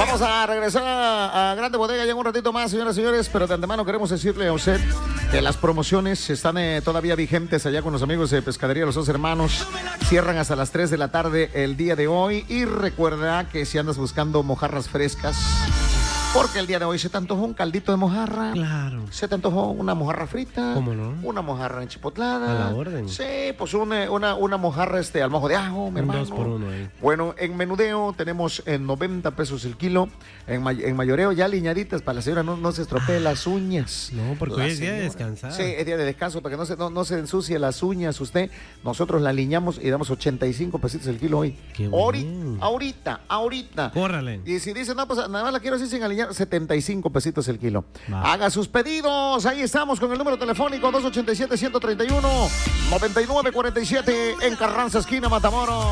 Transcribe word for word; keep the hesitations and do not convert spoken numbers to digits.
Vamos a regresar a, a Grande Bodega ya en un ratito más, señoras y señores, pero de antemano queremos decirle a usted que las promociones están eh, todavía vigentes allá con los amigos de Pescadería Los Dos Hermanos. Cierran hasta las tres de la tarde el día de hoy y recuerda que si andas buscando mojarras frescas, porque el día de hoy se te antojó un caldito de mojarra. Claro. Se te antojó una mojarra frita. ¿Cómo no? Una mojarra enchipotlada. A la orden. Sí, pues una, una, una mojarra este, al mojo de ajo, mi Un hermano. dos por uno ahí. Bueno, en menudeo tenemos en noventa pesos el kilo. En, may en mayoreo ya liñaditas para la señora no, no se estropee las uñas. No, porque La hoy es día de señora. descansar. Sí, es día de descanso para que no se, no, no se ensucie las uñas usted. Nosotros la liñamos y damos ochenta y cinco pesitos el kilo hoy. Qué ahorita, bueno. ahorita, ahorita. Córrale. Y si dice, no, pues nada más la quiero así sin alinear, setenta y cinco pesitos el kilo. Va. Haga sus pedidos. Ahí estamos con el número telefónico dos ochenta y siete, ciento treinta y uno, noventa y nueve cuarenta y siete en Carranza, esquina Matamoros.